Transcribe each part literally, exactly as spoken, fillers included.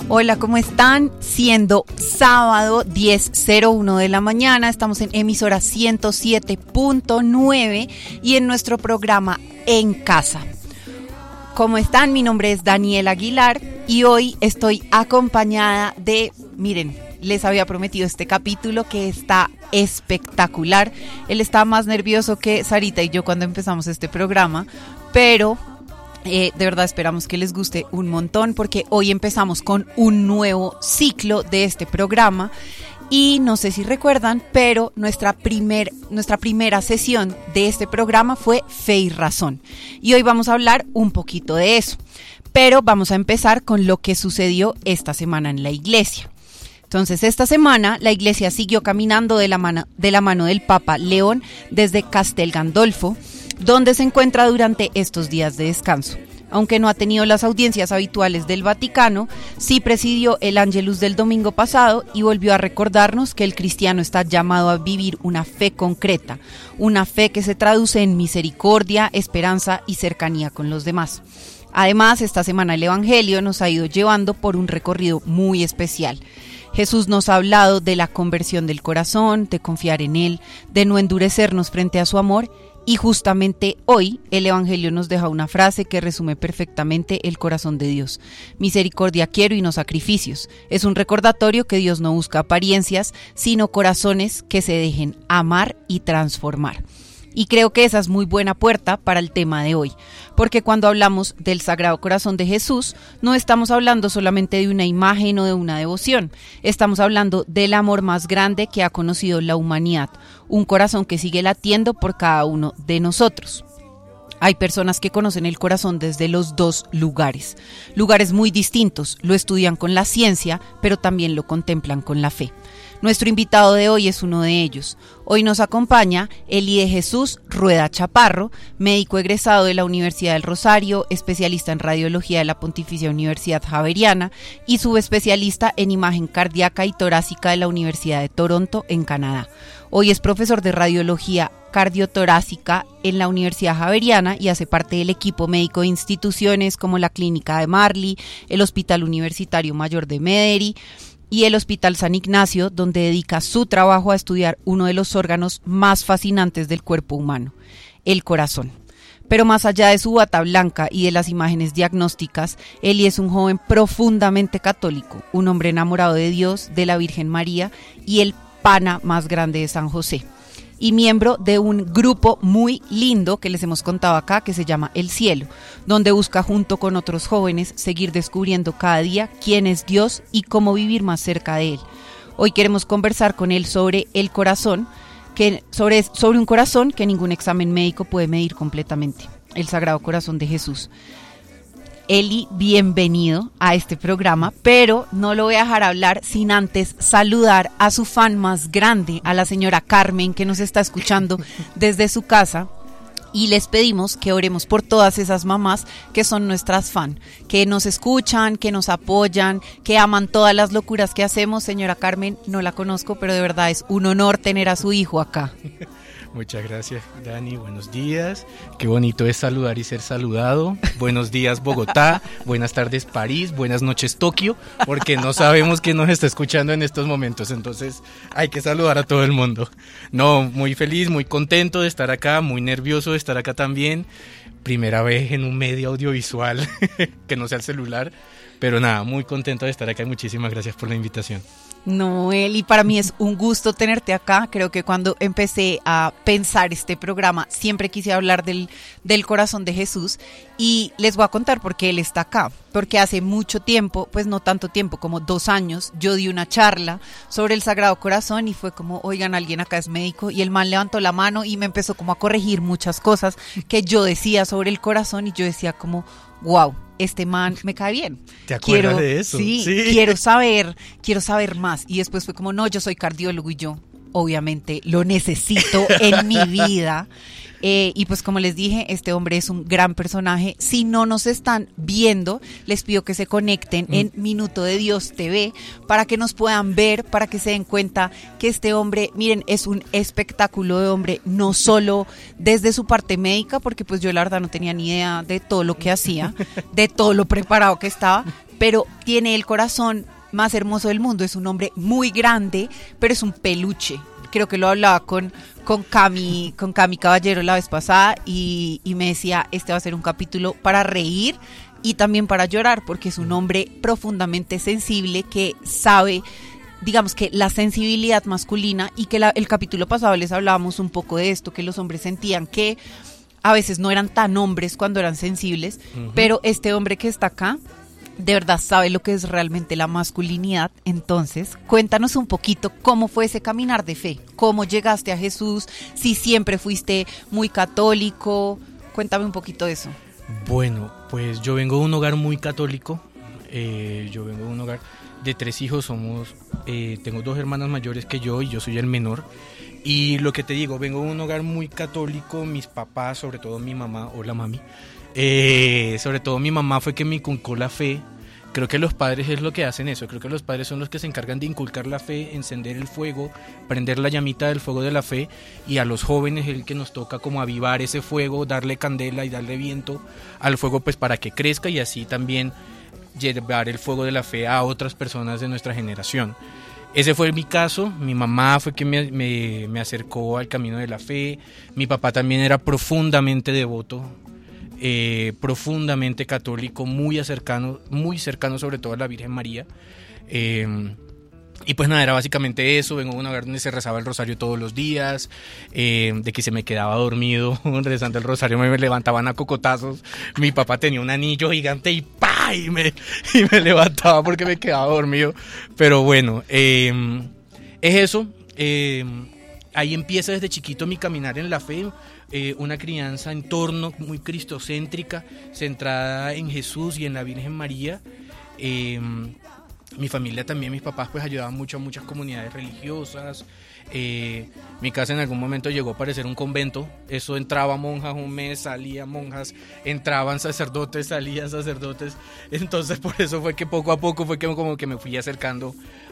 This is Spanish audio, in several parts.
Hola, ¿cómo están? Siendo sábado diez cero uno de la mañana, estamos en emisora ciento siete punto nueve y en nuestro programa En Casa. ¿Cómo están? Mi nombre es Daniela Aguilar y hoy estoy acompañada de, miren, les había prometido este capítulo que está espectacular. Él está más nervioso que Sarita y yo cuando empezamos este programa, pero eh, de verdad esperamos que les guste un montón porque hoy empezamos con un nuevo ciclo de este programa. Y no sé si recuerdan, pero nuestra, primer, nuestra primera sesión de este programa fue Fe y Razón. Y hoy vamos a hablar un poquito de eso. Pero vamos a empezar con lo que sucedió esta semana en la iglesia. Entonces, esta semana la iglesia siguió caminando de la mano, de la mano del Papa León desde Castel Gandolfo, donde se encuentra durante estos días de descanso. Aunque no ha tenido las audiencias habituales del Vaticano, sí presidió el Ángelus del domingo pasado y volvió a recordarnos que el cristiano está llamado a vivir una fe concreta, una fe que se traduce en misericordia, esperanza y cercanía con los demás. Además, esta semana el Evangelio nos ha ido llevando por un recorrido muy especial. Jesús nos ha hablado de la conversión del corazón, de confiar en Él, de no endurecernos frente a su amor. Y justamente hoy el Evangelio nos deja una frase que resume perfectamente el corazón de Dios. Misericordia quiero y no sacrificios. Es un recordatorio que Dios no busca apariencias, sino corazones que se dejen amar y transformar. Y creo que esa es muy buena puerta para el tema de hoy, porque cuando hablamos del Sagrado Corazón de Jesús, no estamos hablando solamente de una imagen o de una devoción, estamos hablando del amor más grande que ha conocido la humanidad, un corazón que sigue latiendo por cada uno de nosotros. Hay personas que conocen el corazón desde los dos lugares, lugares muy distintos, lo estudian con la ciencia, pero también lo contemplan con la fe. Nuestro invitado de hoy es uno de ellos. Hoy nos acompaña Eli de Jesús Rueda Chaparro, médico egresado de la Universidad del Rosario, especialista en radiología de la Pontificia Universidad Javeriana y subespecialista en imagen cardíaca y torácica de la Universidad de Toronto en Canadá. Hoy es profesor de radiología cardiotorácica en la Universidad Javeriana y hace parte del equipo médico de instituciones como la Clínica de Marley, el Hospital Universitario Mayor de Mederi y el Hospital San Ignacio, donde dedica su trabajo a estudiar uno de los órganos más fascinantes del cuerpo humano, el corazón. Pero más allá de su bata blanca y de las imágenes diagnósticas, Eli es un joven profundamente católico, un hombre enamorado de Dios, de la Virgen María y el pana más grande de San José. Y miembro de un grupo muy lindo que les hemos contado acá que se llama El Cielo, donde busca junto con otros jóvenes seguir descubriendo cada día quién es Dios y cómo vivir más cerca de Él. Hoy queremos conversar con él sobre el corazón, que, sobre, sobre un corazón que ningún examen médico puede medir completamente, el Sagrado Corazón de Jesús. Eli, bienvenido a este programa, pero no lo voy a dejar hablar sin antes saludar a su fan más grande, a la señora Carmen, que nos está escuchando desde su casa. Y les pedimos que oremos por todas esas mamás que son nuestras fan, que nos escuchan, que nos apoyan, que aman todas las locuras que hacemos. Señora Carmen, no la conozco, pero de verdad es un honor tener a su hijo acá. Muchas gracias, Dani. Buenos días. Qué bonito es saludar y ser saludado. Buenos días, Bogotá. Buenas tardes, París. Buenas noches, Tokio. Porque no sabemos quién nos está escuchando en estos momentos. Entonces hay que saludar a todo el mundo. No, muy feliz, muy contento de estar acá. Muy nervioso de estar acá también. Primera vez en un medio audiovisual que no sea el celular. Pero nada, muy contento de estar acá y muchísimas gracias por la invitación. No, Eli, para mí es un gusto tenerte acá. Creo que cuando empecé a pensar este programa siempre quise hablar del, del corazón de Jesús y les voy a contar por qué él está acá. Porque hace mucho tiempo, pues no tanto tiempo, como dos años, yo di una charla sobre el Sagrado Corazón y fue como, oigan, alguien acá es médico, y el man levantó la mano y me empezó como a corregir muchas cosas que yo decía sobre el corazón y yo decía como, wow, este man me cae bien. ¿Te acuerdas quiero, de eso? Sí, sí, quiero saber, quiero saber más. Y después fue como, no, yo soy cardiólogo y yo, obviamente, lo necesito en mi vida. Eh, y pues como les dije, este hombre es un gran personaje. Si no nos están viendo, les pido que se conecten en Minuto de Dios T V para que nos puedan ver, para que se den cuenta que este hombre, miren, es un espectáculo de hombre, no solo desde su parte médica, porque pues yo la verdad no tenía ni idea de todo lo que hacía, de todo lo preparado que estaba, pero tiene el corazón más hermoso del mundo. Es un hombre muy grande, pero es un peluche. Creo que lo hablaba con, con, Cami, con Cami Caballero la vez pasada y, y me decía, este va a ser un capítulo para reír y también para llorar, porque es un hombre profundamente sensible que sabe, digamos que la sensibilidad masculina, y que la, el capítulo pasado les hablábamos un poco de esto, que los hombres sentían que a veces no eran tan hombres cuando eran sensibles, uh-huh. pero este hombre que está acá de verdad sabe lo que es realmente la masculinidad. Entonces, cuéntanos un poquito cómo fue ese caminar de fe, cómo llegaste a Jesús, si siempre fuiste muy católico, cuéntame un poquito de eso. Bueno, pues yo vengo de un hogar muy católico, eh, yo vengo de un hogar de tres hijos, somos, eh, tengo dos hermanas mayores que yo y yo soy el menor. Y lo que te digo, vengo de un hogar muy católico, mis papás, sobre todo mi mamá, hola mami, eh, sobre todo mi mamá fue que me inculcó la fe. Creo que los padres es lo que hacen eso, creo que los padres son los que se encargan de inculcar la fe, encender el fuego, prender la llamita del fuego de la fe, y a los jóvenes es el que nos toca como avivar ese fuego, darle candela y darle viento al fuego, pues para que crezca y así también llevar el fuego de la fe a otras personas de nuestra generación. Ese fue mi caso, mi mamá fue quien me, me, me acercó al camino de la fe, mi papá también era profundamente devoto, eh, profundamente católico, muy cercano, muy cercano sobre todo a la Virgen María, eh, y pues nada, era básicamente eso. Vengo de un hogar donde se rezaba el rosario todos los días, eh, de que se me quedaba dormido rezando el rosario, me levantaban a cocotazos, mi papá tenía un anillo gigante y ¡pah! Y me, y me levantaba porque me quedaba dormido, pero bueno, eh, es eso, eh, ahí empieza desde chiquito mi caminar en la fe, eh, una crianza en torno muy cristocéntrica, centrada en Jesús y en la Virgen María. eh, Mi familia también, mis papás pues ayudaban mucho a muchas comunidades religiosas. Eh, mi casa en algún momento llegó a parecer un convento. Eso entraba monjas un mes, salía monjas, entraban sacerdotes, salían sacerdotes. Entonces por eso fue que poco a poco fue que como que me fui acercando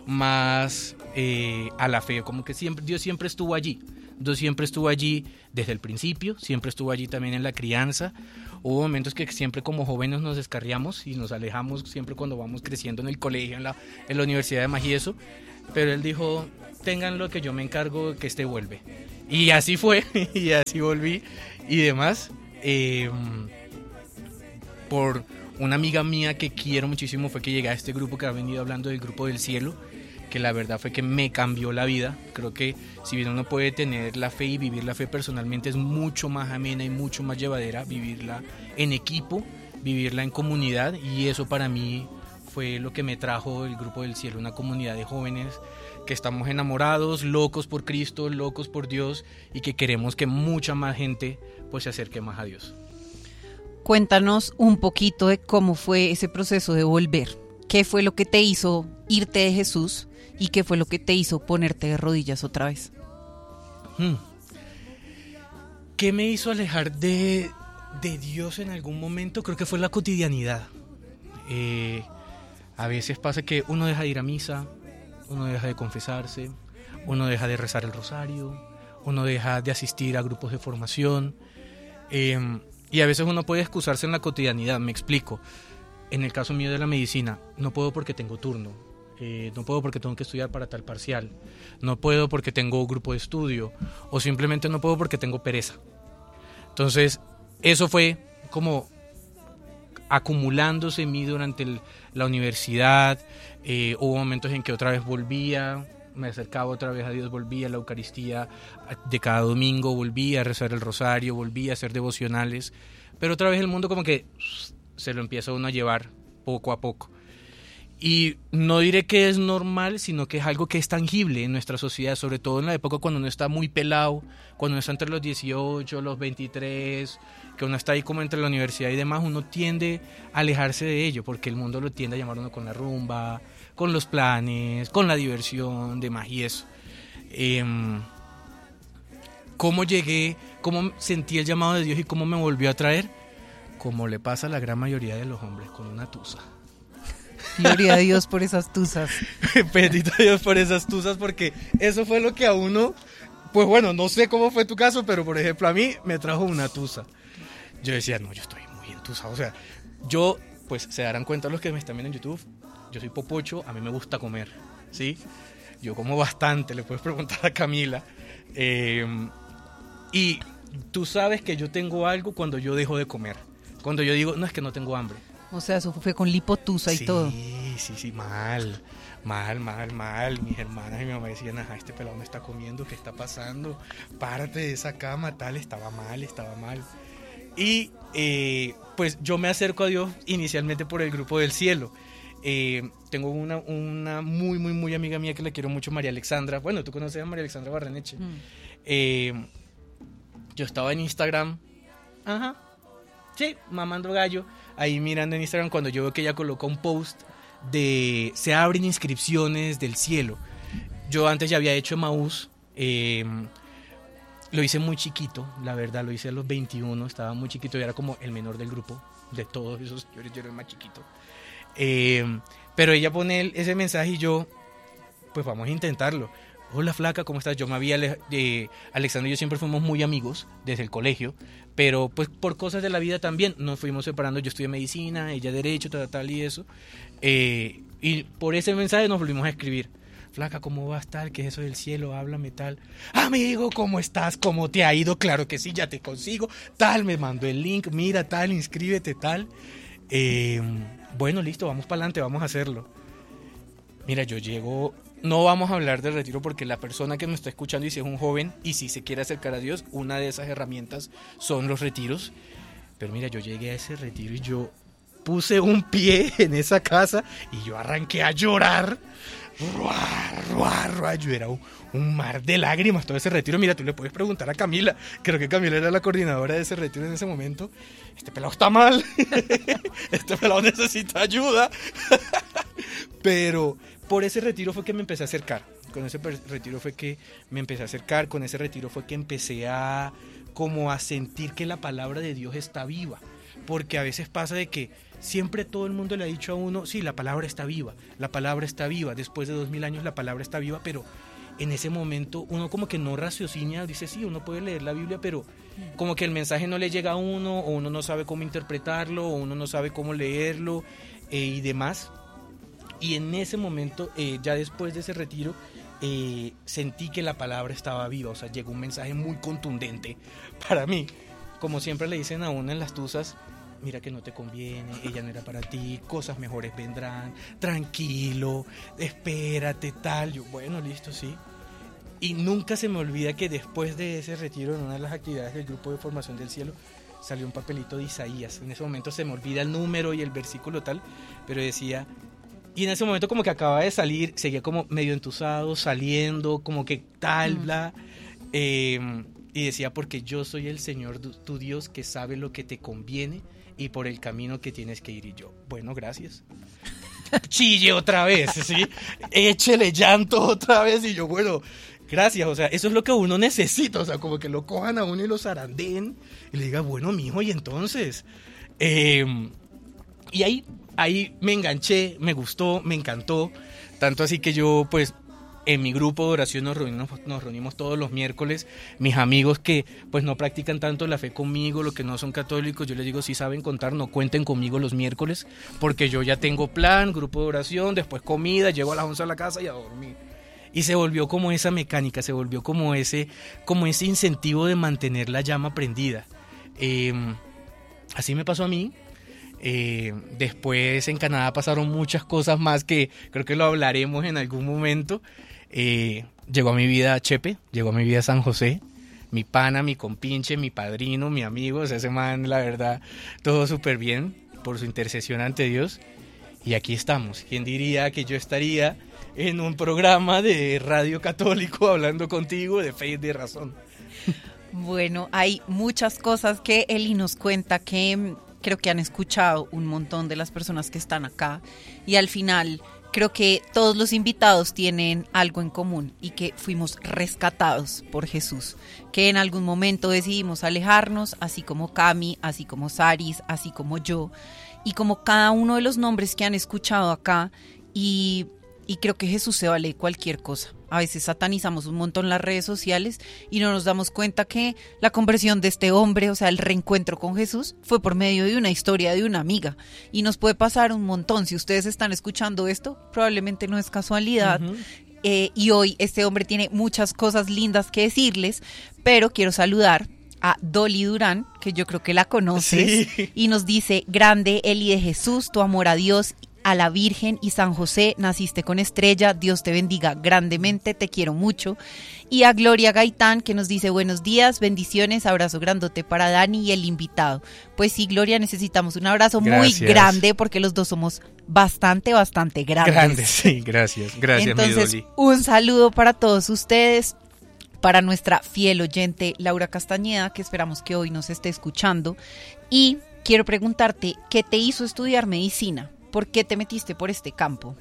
más eh, a la fe. Como que siempre, Dios siempre estuvo allí. Dios siempre estuvo allí desde el principio, siempre estuvo allí también en la crianza. Hubo momentos que siempre como jóvenes nos descarriamos y nos alejamos siempre cuando vamos creciendo en el colegio, en la, en la Universidad de Magia y eso, pero él dijo, tengan lo que yo me encargo, que este vuelve. Y así fue, y así volví y demás. Eh, por una amiga mía que quiero muchísimo fue que llegué a este grupo que ha venido hablando del Grupo del Cielo, que la verdad fue que me cambió la vida. Creo que si bien uno puede tener la fe y vivir la fe personalmente, es mucho más amena y mucho más llevadera vivirla en equipo, vivirla en comunidad, y eso para mí fue lo que me trajo el Grupo del Cielo, una comunidad de jóvenes que estamos enamorados, locos por Cristo, locos por Dios, y que queremos que mucha más gente pues se acerque más a Dios. Cuéntanos un poquito de cómo fue ese proceso de volver. ¿Qué fue lo que te hizo irte de Jesús y qué fue lo que te hizo ponerte de rodillas otra vez? Hmm. ¿Qué me hizo alejar de, de Dios en algún momento? Creo que fue la cotidianidad. Eh, a veces pasa que uno deja de ir a misa, uno deja de confesarse, uno deja de rezar el rosario, uno deja de asistir a grupos de formación, eh, y a veces uno puede excusarse en la cotidianidad. Me explico. En el caso mío de la medicina, no puedo porque tengo turno, eh, no puedo porque tengo que estudiar para tal parcial, no puedo porque tengo grupo de estudio, o simplemente no puedo porque tengo pereza. Entonces, eso fue como acumulándose en mí durante el, la universidad. Eh, hubo momentos en que otra vez volvía, me acercaba otra vez a Dios, volvía a la Eucaristía de cada domingo, volvía a rezar el rosario, volvía a hacer devocionales, pero otra vez el mundo como que se lo empieza uno a llevar poco a poco. Y no diré que es normal, sino que es algo que es tangible en nuestra sociedad, sobre todo en la época cuando uno está muy pelado, cuando uno está entre los dieciocho, los veintitrés, que uno está ahí como entre la universidad y demás, uno tiende a alejarse de ello, porque el mundo lo tiende a llamar uno con la rumba, con los planes, con la diversión, demás y eso. Eh, ¿Cómo llegué? ¿Cómo sentí el llamado de Dios y cómo me volvió a traer? Como le pasa a la gran mayoría de los hombres, con una tusa. Gloria a Dios por esas tusas. Bendito Dios por esas tusas, porque eso fue lo que a uno, pues bueno, no sé cómo fue tu caso, pero por ejemplo a mí me trajo una tusa. Yo decía, no, yo estoy muy entusado, o sea, yo pues se darán cuenta los que me están viendo en YouTube, yo soy popocho, a mí me gusta comer, ¿sí? Yo como bastante, le puedes preguntar a Camila. Eh, y tú sabes que yo tengo algo cuando yo dejo de comer. Cuando yo digo, no, es que no tengo hambre. O sea, eso fue con lipotusa y sí, todo. Sí, sí, sí, mal, mal, mal, mal. Mis hermanas y mi mamá decían, ajá, este pelado me está comiendo, ¿qué está pasando? Párate de esa cama, tal, estaba mal, estaba mal. Y eh, pues yo me acerco a Dios inicialmente por el Grupo del Cielo. Eh, tengo una, una muy, muy, muy amiga mía que la quiero mucho, María Alexandra. Bueno, tú conoces a María Alexandra Barreneche. Mm. Eh, yo estaba en Instagram, ajá, sí, mamando gallo, ahí mirando en Instagram cuando yo veo que ella coloca un post de se abren inscripciones del cielo. Yo antes ya había hecho Emaús, eh, lo hice muy chiquito, la verdad, lo hice a los veintiuno, estaba muy chiquito y era como el menor del grupo, de todos esos, yo, yo era el más chiquito. Eh, pero ella pone el, ese mensaje y yo, pues vamos a intentarlo. Hola flaca, ¿cómo estás? Yo me había, eh, Alexandra y yo siempre fuimos muy amigos desde el colegio, pero pues por cosas de la vida también nos fuimos separando. Yo estudié medicina, ella derecho, tal, tal y eso. Eh, y por ese mensaje nos volvimos a escribir. Flaca, ¿cómo vas tal? ¿Qué es eso del cielo? Háblame tal. Amigo, ¿cómo estás? ¿Cómo te ha ido? Claro que sí, ya te consigo. Tal, me mandó el link, mira tal, inscríbete tal. Eh, bueno, listo, vamos para adelante, vamos a hacerlo. Mira, yo llego, no vamos a hablar del retiro porque la persona que me está escuchando y si es un joven y si se quiere acercar a Dios, una de esas herramientas son los retiros. Pero mira, yo llegué a ese retiro y yo puse un pie en esa casa y yo arranqué a llorar. Ruah, ruah, ruah. Yo era un, un mar de lágrimas todo ese retiro. Mira, tú le puedes preguntar a Camila. Creo que Camila era la coordinadora de ese retiro en ese momento. Este pelado está mal. Este pelado necesita ayuda. Pero por ese retiro fue que me empecé a acercar. Con ese retiro fue que me empecé a acercar. Con ese retiro fue que empecé a como a sentir que la palabra de Dios está viva. Porque a veces pasa de que siempre todo el mundo le ha dicho a uno, sí, la palabra está viva, la palabra está viva, después de dos mil años la palabra está viva, pero en ese momento uno como que no raciocina, dice sí, uno puede leer la Biblia, pero como que el mensaje no le llega a uno, o uno no sabe cómo interpretarlo, o uno no sabe cómo leerlo eh, y demás. Y en ese momento, eh, ya después de ese retiro, eh, sentí que la palabra estaba viva, o sea, llegó un mensaje muy contundente para mí. Como siempre le dicen a uno en las tusas, mira que no te conviene, ella no era para ti, cosas mejores vendrán, tranquilo, espérate, tal. Yo, bueno, listo, sí. Y nunca se me olvida que después de ese retiro, en una de las actividades del Grupo de Formación del Cielo, salió un papelito de Isaías. En ese momento se me olvida el número y el versículo tal, pero decía... Y en ese momento como que acababa de salir, seguía como medio entusado, saliendo, como que tal, bla... Eh, y decía, porque yo soy el Señor tu Dios que sabe lo que te conviene y por el camino que tienes que ir. Y yo, bueno, gracias. Chille otra vez, ¿sí? Échele llanto otra vez. Y yo, bueno, gracias. O sea, eso es lo que uno necesita. O sea, como que lo cojan a uno y lo zarandeen y le diga, bueno, mijo, y entonces... Eh, y ahí, ahí me enganché, me gustó, me encantó. Tanto así que yo, pues... En mi grupo de oración nos reunimos, nos reunimos todos los miércoles. Mis amigos que pues no practican tanto la fe conmigo, los que no son católicos, yo les digo, si saben contar, no cuenten conmigo los miércoles, porque yo ya tengo plan, grupo de oración, después comida, llego a las once a la casa y a dormir. Y se volvió como esa mecánica, se volvió como ese, como ese incentivo de mantener la llama prendida. Eh, así me pasó a mí. Eh, después en Canadá pasaron muchas cosas más que creo que lo hablaremos en algún momento. Eh, llegó a mi vida Chepe, llegó a mi vida San José, mi pana, mi compinche, mi padrino, mi amigo. O sea, ese man, la verdad, todo súper bien por su intercesión ante Dios. Y aquí estamos. ¿Quién diría que yo estaría en un programa de radio católico hablando contigo de fe y de razón? Bueno, hay muchas cosas que Eli nos cuenta que creo que han escuchado un montón de las personas que están acá y al final creo que todos los invitados tienen algo en común y que fuimos rescatados por Jesús, que en algún momento decidimos alejarnos, así como Cami, así como Saris, así como yo y como cada uno de los nombres que han escuchado acá y y creo que Jesús se vale de cualquier cosa. A veces satanizamos un montón las redes sociales y no nos damos cuenta que la conversión de este hombre, o sea, el reencuentro con Jesús, fue por medio de una historia de una amiga. Y nos puede pasar un montón. Si ustedes están escuchando esto, probablemente no es casualidad. Uh-huh. Eh, y hoy este hombre tiene muchas cosas lindas que decirles, pero quiero saludar a Dolly Durán, que yo creo que la conoces, sí. Y nos dice: grande Eli de Jesús, tu amor a Dios, a la Virgen y San José, naciste con estrella, Dios te bendiga grandemente, te quiero mucho. Y a Gloria Gaitán, que nos dice: buenos días, bendiciones, abrazo grandote para Dani y el invitado. Pues sí, Gloria, necesitamos un abrazo gracias. Muy grande, porque los dos somos bastante, bastante grandes. Grandes, sí, gracias, gracias. Entonces, mi Dolly. Un saludo para todos ustedes, para nuestra fiel oyente Laura Castañeda, que esperamos que hoy nos esté escuchando. Y quiero preguntarte, ¿qué te hizo estudiar medicina? ¿Por qué te metiste por este campo?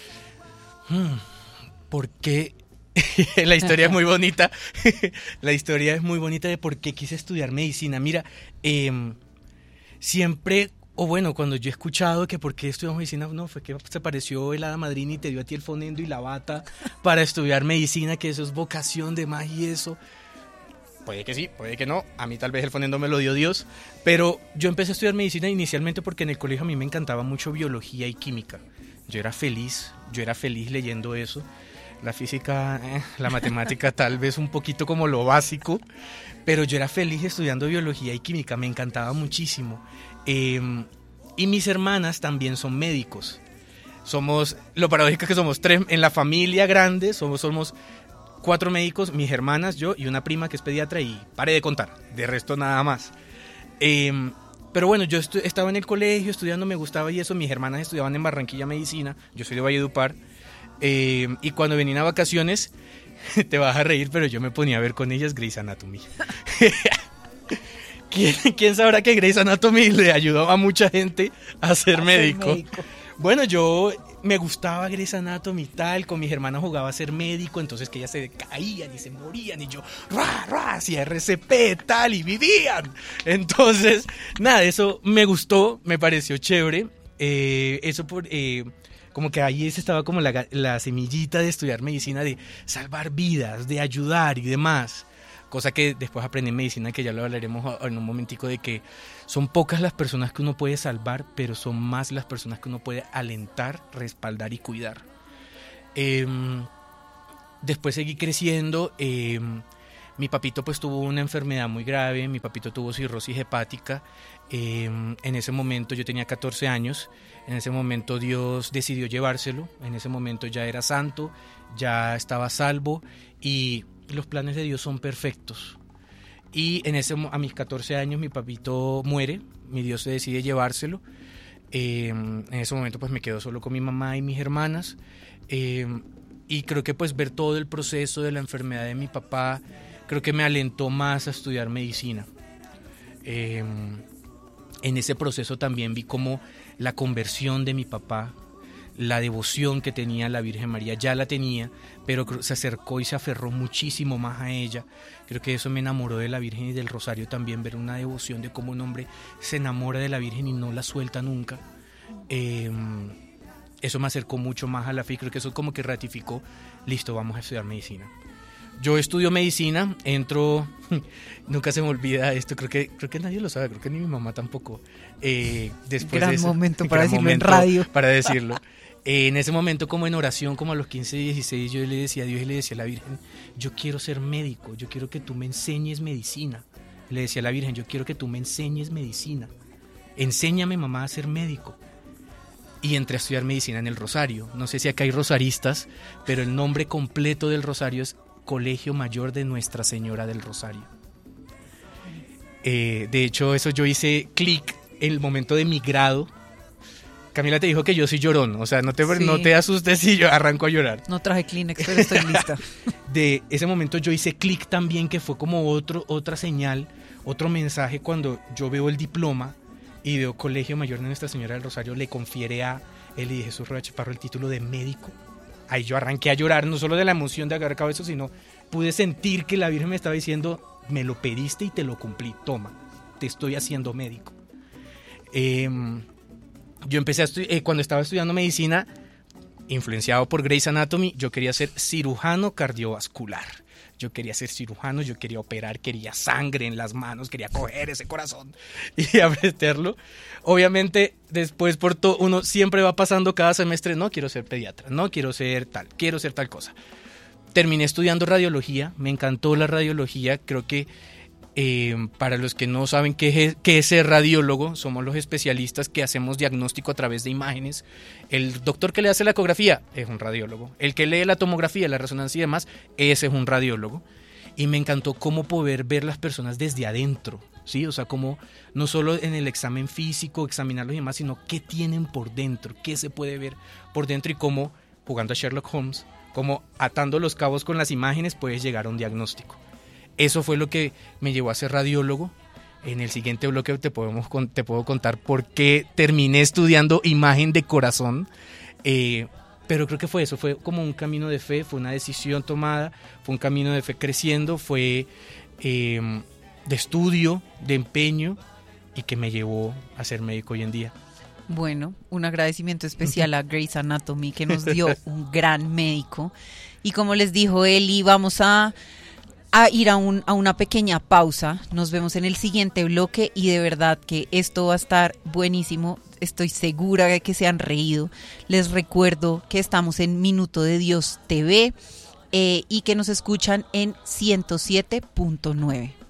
Hmm, porque la historia es muy bonita. La historia es muy bonita de por qué quise estudiar medicina. Mira, eh, siempre, o bueno, cuando yo he escuchado que por qué estudiamos medicina, no, fue que se apareció el hada madrina y te dio a ti el fonendo y la bata para estudiar medicina, que eso es vocación de más y eso. Puede que sí, puede que no. A mí tal vez el fonendo me lo dio Dios. Pero yo empecé a estudiar medicina inicialmente porque en el colegio a mí me encantaba mucho biología y química. Yo era feliz, yo era feliz leyendo eso. La física, eh, la matemática tal vez un poquito como lo básico. Pero yo era feliz estudiando biología y química, me encantaba muchísimo. Eh, y mis hermanas también son médicos. Somos, lo paradójico es que somos tres, en la familia grande somos... somos cuatro médicos, mis hermanas, yo y una prima que es pediatra, y paré de contar, de resto nada más. Eh, pero bueno, yo estu- estaba en el colegio estudiando, me gustaba y eso, mis hermanas estudiaban en Barranquilla medicina, yo soy de Valledupar, eh, y cuando venían a vacaciones, te vas a reír, pero yo me ponía a ver con ellas Grey's Anatomy. ¿Quién, ¿Quién sabrá que Grey's Anatomy le ayudó a mucha gente a ser, a médico? ser médico? Bueno, yo... me gustaba Grey's Anatomy y tal, con mis hermanas jugaba a ser médico, entonces que ellas se caían y se morían y yo, ra, ra, hacía R C P tal y vivían. Entonces, nada, eso me gustó, me pareció chévere, eh, eso por, eh, como que ahí estaba como la, la semillita de estudiar medicina, de salvar vidas, de ayudar y demás. Cosa que después aprendí en medicina, que ya lo hablaremos en un momentico, de que son pocas las personas que uno puede salvar, pero son más las personas que uno puede alentar, respaldar y cuidar. Eh, después seguí creciendo. Eh, mi papito pues tuvo una enfermedad muy grave, mi papito tuvo cirrosis hepática. Eh, en ese momento yo tenía catorce años, en ese momento Dios decidió llevárselo, en ese momento ya era santo, ya estaba salvo y... los planes de Dios son perfectos. Y en ese, a mis catorce años mi papito muere, mi Dios se decide llevárselo. Eh, en ese momento pues me quedo solo con mi mamá y mis hermanas. Eh, y creo que pues ver todo el proceso de la enfermedad de mi papá, creo que me alentó más a estudiar medicina. Eh, en ese proceso también vi como la conversión de mi papá, la devoción que tenía a la Virgen María, ya la tenía, pero se acercó y se aferró muchísimo más a ella. Creo que eso me enamoró de la Virgen y del Rosario también, ver una devoción de cómo un hombre se enamora de la Virgen y no la suelta nunca. Eh, eso me acercó mucho más a la fe y creo que eso como que ratificó, listo, vamos a estudiar medicina. Yo estudio medicina, entro, nunca se me olvida esto, creo que creo que nadie lo sabe, creo que ni mi mamá tampoco. Eh, después gran de eso, momento para gran decirlo momento en radio. Para decirlo. Eh, en ese momento, como en oración, como a los quince, dieciséis, yo le decía a Dios y le decía a la Virgen, yo quiero ser médico, yo quiero que tú me enseñes medicina. Le decía a la Virgen, yo quiero que tú me enseñes medicina. Enséñame, mamá, a ser médico. Y entré a estudiar medicina en el Rosario. No sé si acá hay rosaristas, pero el nombre completo del Rosario es Colegio Mayor de Nuestra Señora del Rosario. Eh, de hecho, eso yo hice clic en el momento de mi grado. Camila te dijo que yo soy llorón, o sea, no te, sí. no te asustes si yo arranco a llorar. No traje Kleenex, pero estoy lista. De ese momento yo hice clic también, que fue como otro, otra señal, otro mensaje cuando yo veo el diploma y veo Colegio Mayor de Nuestra Señora del Rosario, le confiere a Eli de Jesús Rueda Chaparro el título de médico. Ahí yo arranqué a llorar, no solo de la emoción de agarrar cabeza, sino pude sentir que la Virgen me estaba diciendo, me lo pediste y te lo cumplí, toma, te estoy haciendo médico. Eh... Yo empecé a estudiar, eh, cuando estaba estudiando medicina, influenciado por Grey's Anatomy, yo quería ser cirujano cardiovascular. Yo quería ser cirujano, yo quería operar, quería sangre en las manos, quería coger ese corazón y meterlo. Obviamente, después por todo, uno siempre va pasando cada semestre, no quiero ser pediatra, no quiero ser tal, quiero ser tal cosa. Terminé estudiando radiología, me encantó la radiología, creo que eh, para los que no saben qué es, qué es ser radiólogo, somos los especialistas que hacemos diagnóstico a través de imágenes. El doctor que le hace la ecografía es un radiólogo, el que lee la tomografía, la resonancia y demás, ese es un radiólogo. Y me encantó cómo poder ver las personas desde adentro, ¿sí? O sea, como no solo en el examen físico, examinarlos y demás, sino qué tienen por dentro, qué se puede ver por dentro y cómo, jugando a Sherlock Holmes, como atando los cabos con las imágenes puedes llegar a un diagnóstico. Eso fue lo que me llevó a ser radiólogo. En el siguiente bloque te, podemos, te puedo contar por qué terminé estudiando imagen de corazón. Eh, pero creo que fue eso, fue como un camino de fe, fue una decisión tomada, fue un camino de fe creciendo, fue eh, de estudio, de empeño y que me llevó a ser médico hoy en día. Bueno, un agradecimiento especial a Grey's Anatomy que nos dio un gran médico. Y como les dijo Eli, vamos a, a ir a, un, a una pequeña pausa. Nos vemos en el siguiente bloque y de verdad que esto va a estar buenísimo. Estoy segura de que se han reído. Les recuerdo que estamos en Minuto de Dios T V eh, y que nos escuchan en ciento siete punto nueve.